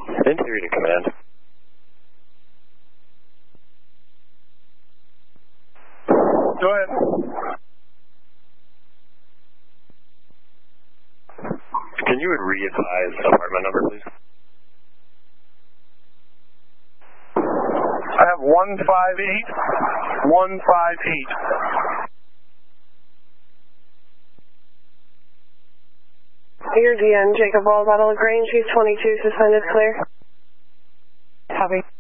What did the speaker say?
Interior to command. Go ahead. Can you re-advise apartment number, please? I have 158. 158. Here, DN, Jacob Walls, Battle LaGrange, East 22, suspended, clear. Copy.